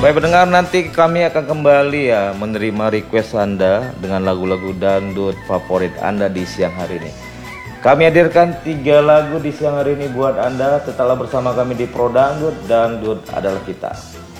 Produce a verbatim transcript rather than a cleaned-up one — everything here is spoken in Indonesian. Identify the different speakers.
Speaker 1: Baik pendengar, nanti kami akan kembali ya menerima request Anda dengan lagu-lagu dangdut favorit Anda di siang hari ini. Kami hadirkan tiga lagu di siang hari ini buat Anda. Tetaplah bersama kami di Pro Dangdut, Dangdut adalah kita.